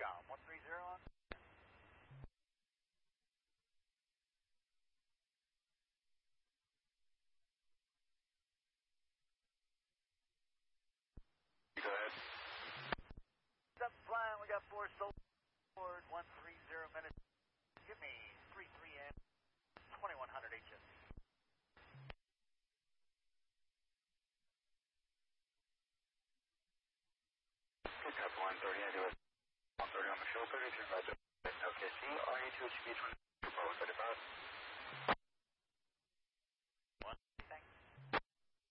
Scom 130 on. Go ahead. Step flying, we got 4 sold forward, 130 minutes. Give me 33 and 2100 HS. Pick up 130, I do it. 130 on the show, 33, roger. Okay, see, RA2 should be 20, 35.